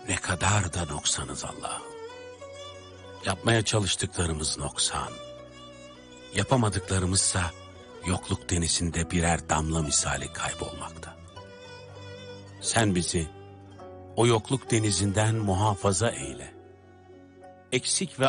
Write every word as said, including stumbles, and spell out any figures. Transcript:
Ne kadar da noksanız Allah'ım. Yapmaya çalıştıklarımız noksan. Yapamadıklarımızsa yokluk denizinde birer damla misali kaybolmakta. Sen bizi o yokluk denizinden muhafaza eyle. Eksik ve